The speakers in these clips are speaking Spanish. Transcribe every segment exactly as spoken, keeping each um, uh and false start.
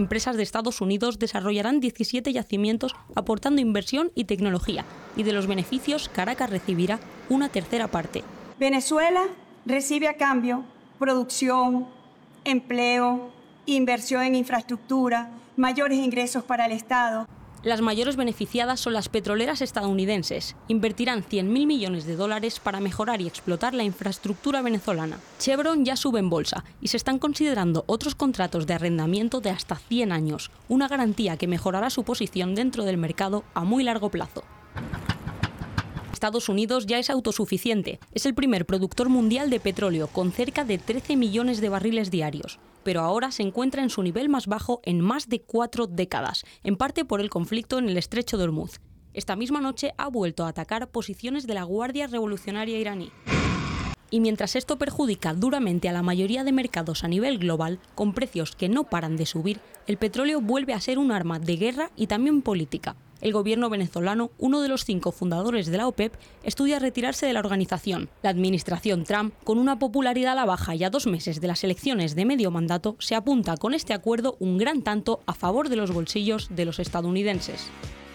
empresas de Estados Unidos desarrollarán diecisiete yacimientos aportando inversión y tecnología, y de los beneficios Caracas recibirá una tercera parte. Venezuela recibe a cambio producción, empleo, inversión en infraestructura, mayores ingresos para el Estado. Las mayores beneficiadas son las petroleras estadounidenses. Invertirán cien mil millones de dólares para mejorar y explotar la infraestructura venezolana. Chevron ya sube en bolsa y se están considerando otros contratos de arrendamiento de hasta cien años, una garantía que mejorará su posición dentro del mercado a muy largo plazo. Estados Unidos ya es autosuficiente. Es el primer productor mundial de petróleo, con cerca de trece millones de barriles diarios. Pero ahora se encuentra en su nivel más bajo en más de cuatro décadas, en parte por el conflicto en el estrecho de Hormuz. Esta misma noche ha vuelto a atacar posiciones de la Guardia Revolucionaria iraní. Y mientras esto perjudica duramente a la mayoría de mercados a nivel global, con precios que no paran de subir, el petróleo vuelve a ser un arma de guerra y también política. El gobierno venezolano, uno de los cinco fundadores de la OPEP, estudia retirarse de la organización. La administración Trump, con una popularidad a la baja y a dos meses de las elecciones de medio mandato, se apunta con este acuerdo un gran tanto a favor de los bolsillos de los estadounidenses.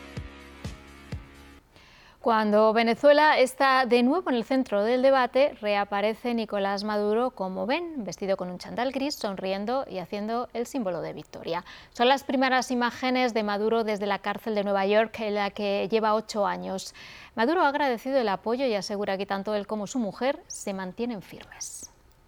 Cuando Venezuela está de nuevo en el centro del debate, reaparece Nicolás Maduro, como ven, vestido con un chándal gris, sonriendo y haciendo el símbolo de victoria. Son las primeras imágenes de Maduro desde la cárcel de Nueva York, en la que lleva ocho años. Maduro ha agradecido el apoyo y asegura que tanto él como su mujer se mantienen firmes.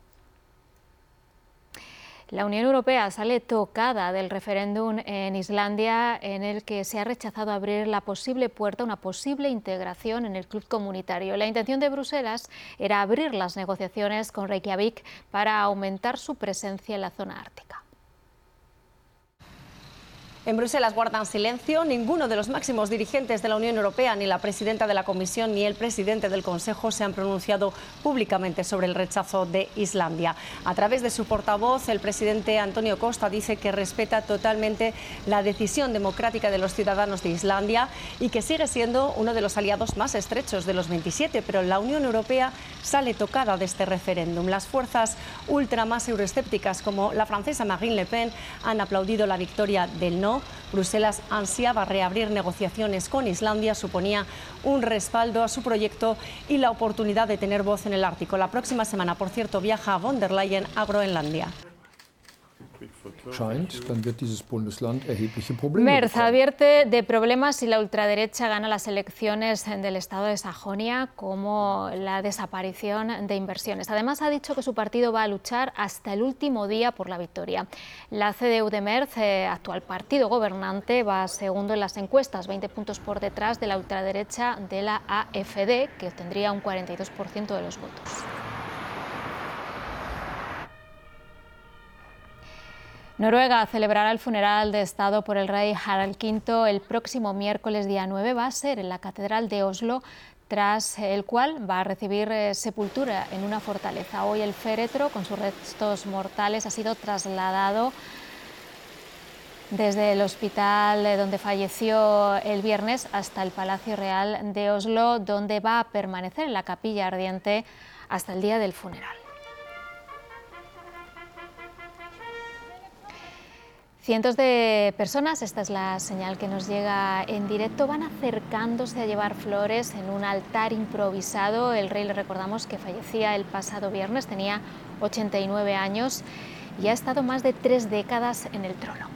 La Unión Europea sale tocada del referéndum en Islandia, en el que se ha rechazado abrir la posible puerta a una posible integración en el club comunitario. La intención de Bruselas era abrir las negociaciones con Reykjavik para aumentar su presencia en la zona ártica. En Bruselas guardan silencio. Ninguno de los máximos dirigentes de la Unión Europea, ni la presidenta de la Comisión ni el presidente del Consejo, se han pronunciado públicamente sobre el rechazo de Islandia. A través de su portavoz, el presidente Antonio Costa dice que respeta totalmente la decisión democrática de los ciudadanos de Islandia y que sigue siendo uno de los aliados más estrechos de los veintisiete, pero la Unión Europea sale tocada de este referéndum. Las fuerzas ultra más euroescépticas, como la francesa Marine Le Pen, han aplaudido la victoria del no. Bruselas ansiaba reabrir negociaciones con Islandia, suponía un respaldo a su proyecto y la oportunidad de tener voz en el Ártico. La próxima semana, por cierto, viaja a von der Leyen a Groenlandia. Merz advierte de problemas si la ultraderecha gana las elecciones del estado de Sajonia, como la desaparición de inversiones. Además, ha dicho que su partido va a luchar hasta el último día por la victoria. La C D U de Merz, eh, actual partido gobernante, va segundo en las encuestas, veinte puntos por detrás de la ultraderecha de la A F D, que obtendría un cuarenta y dos por ciento de los votos. Noruega celebrará el funeral de Estado por el rey Harald quinto el próximo miércoles día nueve. Va a ser en la Catedral de Oslo, tras el cual va a recibir eh, sepultura en una fortaleza. Hoy el féretro con sus restos mortales ha sido trasladado desde el hospital donde falleció el viernes hasta el Palacio Real de Oslo, donde va a permanecer en la capilla ardiente hasta el día del funeral. Cientos de personas, esta es la señal que nos llega en directo, van acercándose a llevar flores en un altar improvisado. El rey, le recordamos que fallecía el pasado viernes, tenía ochenta y nueve años y ha estado más de tres décadas en el trono.